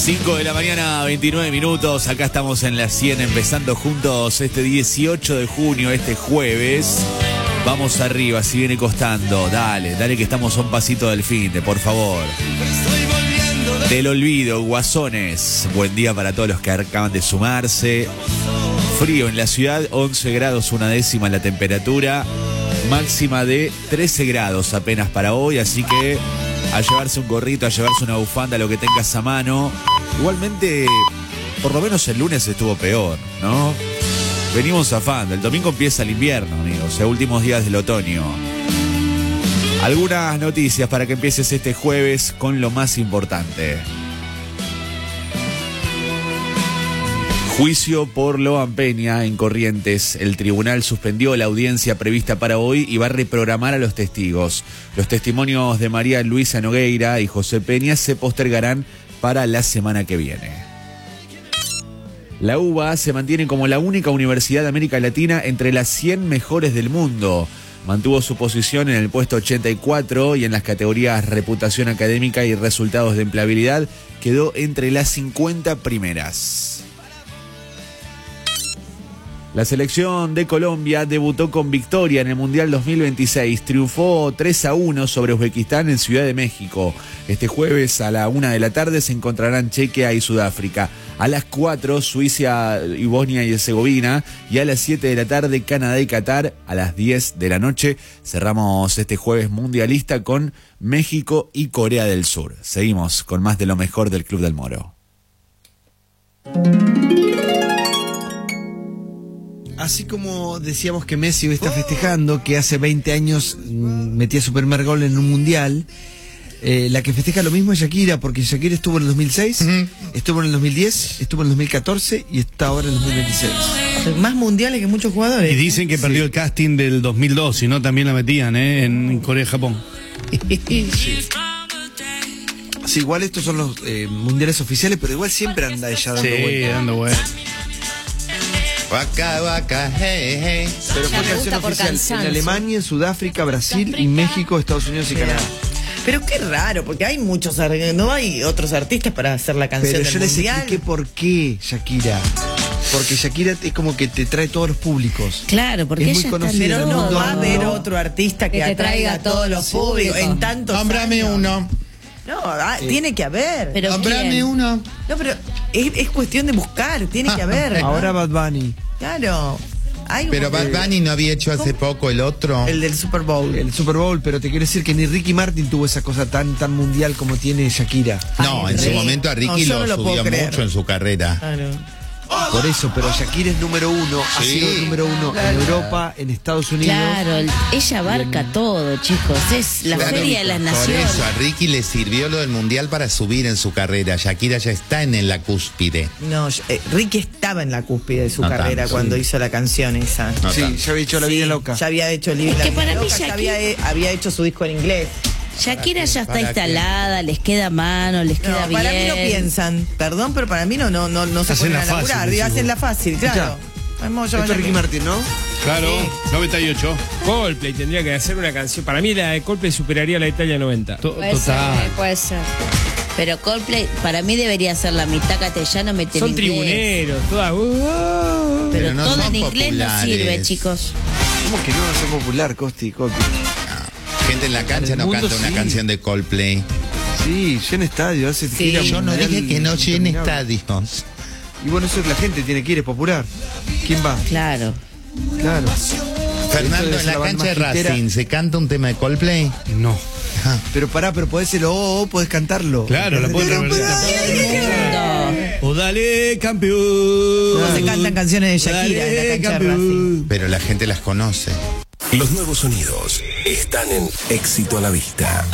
5 de la mañana, 29 minutos. Acá estamos en la 100, empezando juntos este 18 de junio, este jueves. Vamos arriba, si viene costando. Dale que estamos a un pasito del fin de, por favor. Del olvido, guasones. Buen día para todos los que acaban de sumarse. Frío en la ciudad, 11 grados, una décima la temperatura. Máxima de 13 grados apenas para hoy, así que a llevarse un gorrito, a llevarse una bufanda, lo que tengas a mano. Igualmente, por lo menos el lunes estuvo peor, ¿no? Venimos zafando, el domingo empieza el invierno, amigos, los últimos días del otoño. Algunas noticias para que empieces este jueves con lo más importante. Juicio por Loan Peña en Corrientes. El tribunal suspendió la audiencia prevista para hoy y va a reprogramar a los testigos. Los testimonios de María Luisa Nogueira y José Peña se postergarán para la semana que viene. La UBA se mantiene como la única universidad de América Latina entre las 100 mejores del mundo. Mantuvo su posición en el puesto 84 y en las categorías reputación académica y resultados de empleabilidad quedó entre las 50 primeras. La selección de Colombia debutó con victoria en el Mundial 2026. Triunfó 3-1 sobre Uzbekistán en Ciudad de México. Este jueves a la 1 de la tarde se encontrarán Chequia y Sudáfrica. A las 4, Suiza y Bosnia y Herzegovina. Y a las 7 de la tarde, Canadá y Qatar. A las 10 de la noche cerramos este jueves mundialista con México y Corea del Sur. Seguimos con más de lo mejor del Club del Moro. Así como decíamos que Messi hoy está festejando, que hace 20 años metía su primer gol en un mundial, la que festeja lo mismo es Shakira, porque Shakira estuvo en el 2006, estuvo en el 2010, estuvo en el 2014 y está ahora en el 2026. Más mundiales que muchos jugadores. Y dicen que perdió el casting del 2002, si no también la metían en Corea y Japón. Sí, igual estos son los mundiales oficiales, pero igual siempre anda ella dando vueltas. Dando vueltas. Waka, waka, hey, hey. Pero fue canción oficial en Alemania, en Sudáfrica, Brasil y México, Estados Unidos y Canadá. Pero qué raro, porque hay muchos, no hay otros artistas para hacer la canción pero del yo les mundial. expliqué por qué Shakira. Porque Shakira es como que te trae todos los públicos. Claro, porque es ella muy conocida. Pero no mundo. va a haber otro artista que te traiga atraiga a todos los públicos en tantos Nómbrame años. uno. No, tiene que haber. Pero Nómbrame ¿quién? uno. No, pero es cuestión de buscar, tiene que haber. Ahora Bad Bunny. Claro. Hay Pero Bad Bunny no había hecho hace poco el otro. el del Super Bowl. El Super Bowl, pero te quiero decir que ni Ricky Martin tuvo esa cosa tan mundial como tiene Shakira. No, en su momento a Ricky yo no lo lo puedo subió creer. mucho en su carrera. Claro. Por eso, pero Shakira es número uno, ha Sí. sido número uno en Europa, en Estados Unidos. Claro, ella abarca todo, chicos. Es la Claro, feria de las por naciones. eso a Ricky le sirvió lo del mundial para subir en su carrera. Shakira ya está en la cúspide. No, Ricky estaba en la cúspide de su No carrera tanto, cuando sí. hizo la canción esa. No Sí, tanto. ya había hecho La Vida Sí, Loca. Ya había hecho Living Es la que Vida para mí Loca, ya Shakira- había hecho su disco en inglés. Shakira ya está ¿Para qué? instalada, les queda mano, les queda No, bien. para mí no piensan, perdón, pero para mí no se Hacen ponen la a laburar, fácil, y decís hacen vos. la fácil, claro. Vamos, yo Esto es Ricky Martin, ¿no? Claro, Sí. 98. Coldplay tendría que hacer una canción. Para mí la de Coldplay superaría la de Italia 90. Total. Puede ser. Pero Coldplay para mí debería ser la mitad castellano, mitad Son en inglés. tribuneros, todas. Pero Pero no todo son en inglés no sirve, populares. chicos. ¿Cómo que no va a ser popular, Costi? Gente en la cancha En el no mundo canta una sí. canción de Coldplay. Sí, llena estadio, hace gira Yo no mundial dije que no llene interminable. estadios. Y bueno, eso es la gente tiene que ir, es popular. ¿Quién va? Claro. Claro. Fernando, Esto en es la la cancha de banda más Racing, ¿se canta un tema de Coldplay? No. Pero podés ser podés cantarlo. Claro, la pueden revertir. O dale, campeón. No se cantan canciones de Shakira en la Dale, cancha de Racing. Pero la gente las conoce. Los nuevos sonidos están en Éxito a la Vista.